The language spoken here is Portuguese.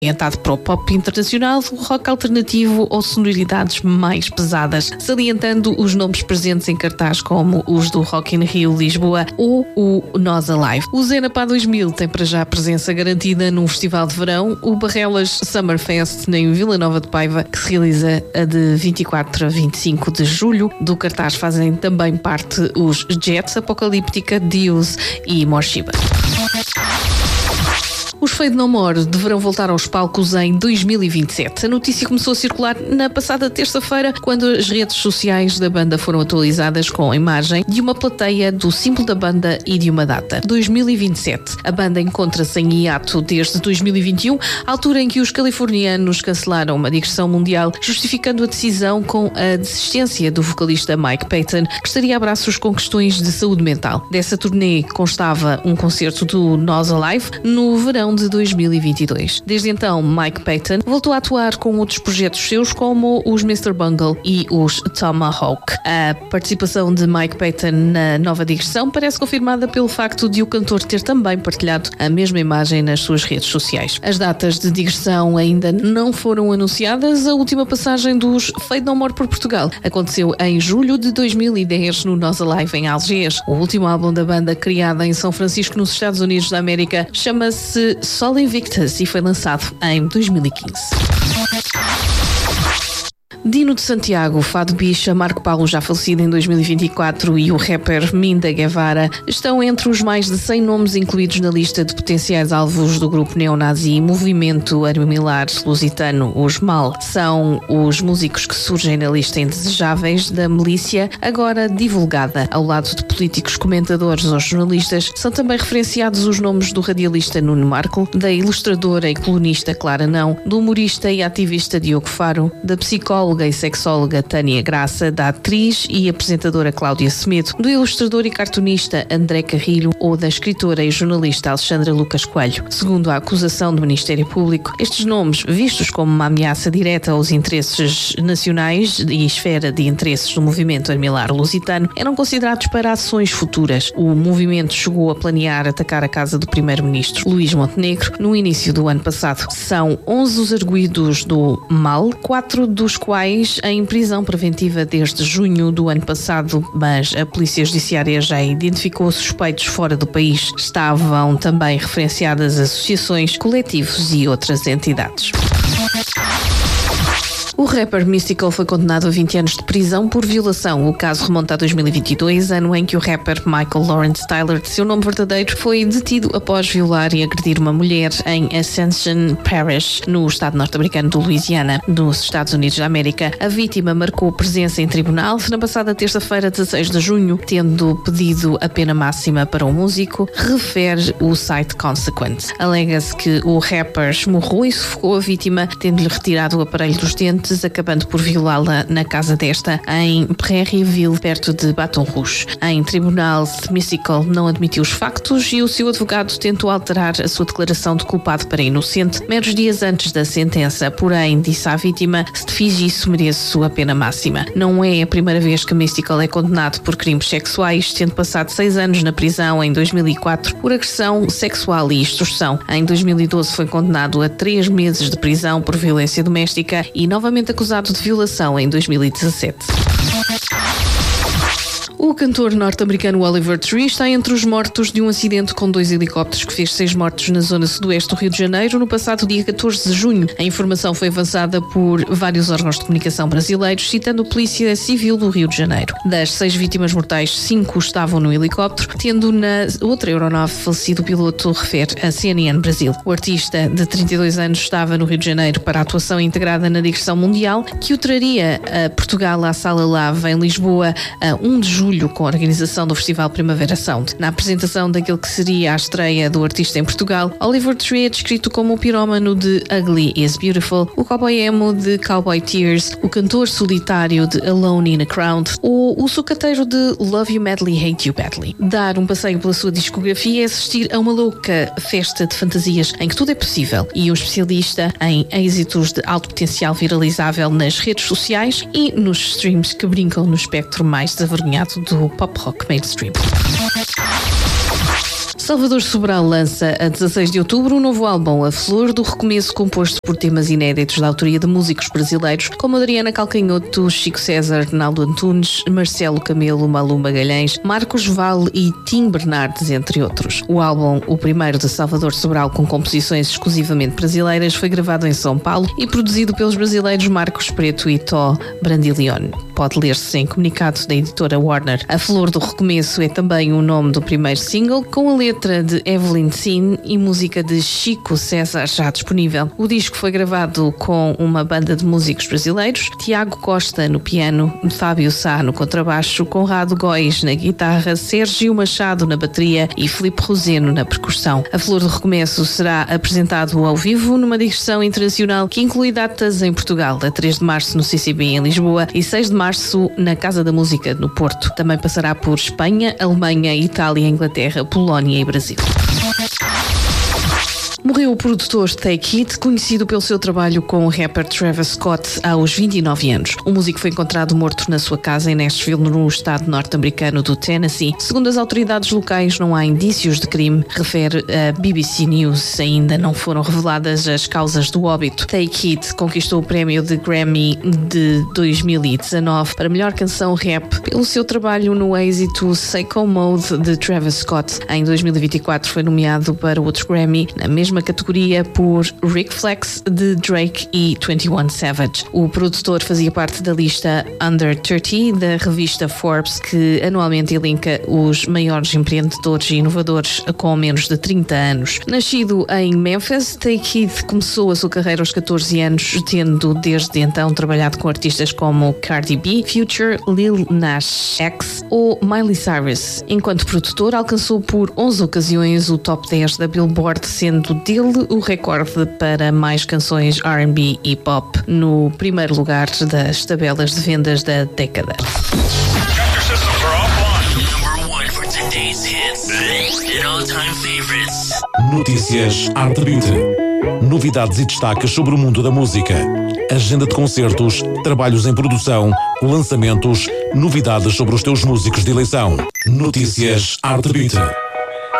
orientado para o pop internacional, o rock alternativo ou sonoridades mais pesadas, salientando os nomes presentes em cartaz como os do Rock in Rio Lisboa ou o Nós Alive. O Zenapá 2000 tem para já presença garantida num festival de verão, o Barrelas Summer Fest em Vila Nova de Paiva, que se realiza de 24 a 25 de julho. Do cartaz fazem também parte os Jets, Apocalíptica, Deus e Morshiba. Os Fade No More deverão voltar aos palcos em 2027. A notícia começou a circular na passada terça-feira, quando as redes sociais da banda foram atualizadas com a imagem de uma plateia, do símbolo da banda e de uma data. 2027. A banda encontra-se em hiato desde 2021, altura em que os californianos cancelaram uma digressão mundial, justificando a decisão com a desistência do vocalista Mike Patton, que estaria a braços com questões de saúde mental. Dessa turnê constava um concerto do Nós Alive no verão de 2022. Desde então, Mike Patton voltou a atuar com outros projetos seus, como os Mr. Bungle e os Tomahawk. A participação de Mike Patton na nova digressão parece confirmada pelo facto de o cantor ter também partilhado a mesma imagem nas suas redes sociais. As datas de digressão ainda não foram anunciadas. A última passagem dos Fade No More por Portugal aconteceu em julho de 2010 no Nós Alive em Algés. O último álbum da banda, criado em São Francisco, nos Estados Unidos da América, chama-se Sol Invictus e foi lançado em 2015. Dino de Santiago, Fado Bicha, Marco Paulo, já falecido em 2024, e o rapper Minda Guevara estão entre os mais de 100 nomes incluídos na lista de potenciais alvos do grupo neonazi Movimento Armilar Lusitano, os MAL. São os músicos que surgem na lista indesejáveis da milícia, agora divulgada. Ao lado de políticos, comentadores ou jornalistas, são também referenciados os nomes do radialista Nuno Marco, da ilustradora e colunista Clara Não, do humorista e ativista Diogo Faro, da psicóloga e sexóloga Tânia Graça, da atriz e apresentadora Cláudia Semedo, do ilustrador e cartunista André Carrilho ou da escritora e jornalista Alexandra Lucas Coelho. Segundo a acusação do Ministério Público, estes nomes, vistos como uma ameaça direta aos interesses nacionais e esfera de interesses do movimento armilar lusitano, eram considerados para ações futuras. O movimento chegou a planear atacar a casa do primeiro-ministro Luís Montenegro no início do ano passado. São 11 os arguidos do MAL, 4 dos quais em prisão preventiva desde junho do ano passado, mas a Polícia Judiciária já identificou suspeitos fora do país. Estavam também referenciadas associações, coletivos e outras entidades. O rapper Mystikal foi condenado a 20 anos de prisão por violação. O caso remonta a 2022, ano em que o rapper Michael Lawrence Tyler, de seu nome verdadeiro, foi detido após violar e agredir uma mulher em Ascension Parish, no estado norte-americano do Louisiana, nos Estados Unidos da América. A vítima marcou presença em tribunal na passada terça-feira, 16 de junho, tendo pedido a pena máxima para o músico, refere o site Consequence. Alega-se que o rapper esmurrou e sufocou a vítima, tendo-lhe retirado o aparelho dos dentes, acabando por violá-la na casa desta, em Prairieville, perto de Baton Rouge. Em tribunal, Mystikal não admitiu os factos e o seu advogado tentou alterar a sua declaração de culpado para inocente meros dias antes da sentença, porém disse à vítima: se te fiz isso, mereço a pena máxima. Não é a primeira vez que Mystikal é condenado por crimes sexuais, tendo passado 6 anos na prisão em 2004 por agressão sexual e extorsão. Em 2012 foi condenado a 3 meses de prisão por violência doméstica e novamente acusado de violação em 2017. O cantor norte-americano Oliver Tree está entre os mortos de um acidente com 2 helicópteros que fez 6 mortos na zona sudoeste do Rio de Janeiro no passado dia 14 de junho. A informação foi avançada por vários órgãos de comunicação brasileiros, citando a Polícia Civil do Rio de Janeiro. Das 6 vítimas mortais, 5 estavam no helicóptero, tendo na outra aeronave falecido o piloto, refere a CNN Brasil. O artista de 32 anos estava no Rio de Janeiro para a atuação integrada na digressão mundial, que o traria a Portugal à Sala Lava em Lisboa a 1 de julho, com a organização do Festival Primavera Sound. Na apresentação daquele que seria a estreia do artista em Portugal, Oliver Tree é descrito como o pirómano de Ugly is Beautiful, o cowboy emo de Cowboy Tears, o cantor solitário de Alone in a Crowd ou o sucateiro de Love You Madly, Hate You Badly. Dar um passeio pela sua discografia é assistir a uma louca festa de fantasias em que tudo é possível, e um especialista em êxitos de alto potencial viralizável nas redes sociais e nos streams que brincam no espectro mais desavergonhado do pop rock mainstream. Salvador Sobral lança a 16 de outubro um novo álbum, A Flor do Recomeço, composto por temas inéditos da autoria de músicos brasileiros como Adriana Calcanhoto, Chico César, Naldo Antunes, Marcelo Camelo, Malu Magalhães, Marcos Vale e Tim Bernardes, entre outros. O álbum, o primeiro de Salvador Sobral com composições exclusivamente brasileiras, foi gravado em São Paulo e produzido pelos brasileiros Marcos Preto e Tó Brandilione. Pode ler-se em comunicado da editora Warner. A Flor do Recomeço é também o nome do primeiro single, com a letra de Evelyn Sin e música de Chico César já disponível. O disco foi gravado com uma banda de músicos brasileiros: Tiago Costa no piano, Fábio Sá no contrabaixo, Conrado Góis na guitarra, Sérgio Machado na bateria e Filipe Roseno na percussão. A Flor do Recomeço será apresentado ao vivo numa digressão internacional que inclui datas em Portugal, a 3 de março no CCB em Lisboa e 6 de março na Casa da Música no Porto. Também passará por Espanha, Alemanha, Itália, Inglaterra, Polónia e Brasil. Morreu o produtor Take It, conhecido pelo seu trabalho com o rapper Travis Scott aos 29 anos. O músico foi encontrado morto na sua casa em Nashville, no estado norte-americano do Tennessee. Segundo as autoridades locais, não há indícios de crime, refere a BBC News. Ainda não foram reveladas as causas do óbito. Take It conquistou o prémio de Grammy de 2019 para melhor canção rap pelo seu trabalho no êxito Psycho Mode de Travis Scott. Em 2024 foi nomeado para outro Grammy na mesma categoria por Rick Flex de Drake e 21 Savage. O produtor fazia parte da lista Under 30 da revista Forbes, que anualmente elenca os maiores empreendedores e inovadores com menos de 30 anos. Nascido em Memphis, Take It começou a sua carreira aos 14 anos, tendo desde então trabalhado com artistas como Cardi B, Future, Lil Nas X ou Miley Cyrus. Enquanto produtor, alcançou por 11 ocasiões o top 10 da Billboard, sendo dele o recorde para mais canções R&B e pop no primeiro lugar das tabelas de vendas da década. Notícias Arte Beauty. Novidades e destaques sobre o mundo da música. Agenda de concertos, trabalhos em produção, lançamentos, novidades sobre os teus músicos de eleição. Notícias Arte Beauty.